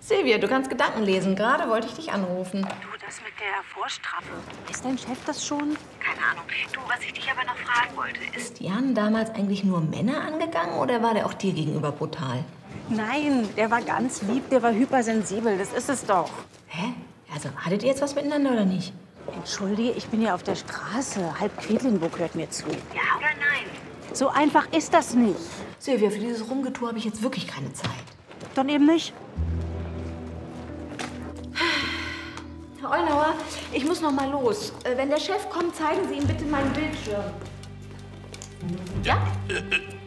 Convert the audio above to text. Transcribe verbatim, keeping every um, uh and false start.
Silvia, du kannst Gedanken lesen. Gerade wollte ich dich anrufen. Du, das mit der Vorstrafe. Weiß dein Chef das schon? Keine Ahnung. Du, was ich dich aber noch fragen wollte, ist... Ist Jan damals eigentlich nur Männer angegangen oder war der auch dir gegenüber brutal? Nein, der war ganz lieb, der war hypersensibel, das ist es doch. Hä? Also, hattet ihr jetzt was miteinander oder nicht? Entschuldige, ich bin ja auf der Straße. Halb Quedlinburg hört mir zu. Ja oder nein? So einfach ist das nicht. Silvia, für dieses Rumgetue habe ich jetzt wirklich keine Zeit. Dann eben nicht. Herr Ollnauer, ich muss noch mal los. Äh, Wenn der Chef kommt, zeigen Sie ihm bitte meinen Bildschirm. Ja? Äh, äh,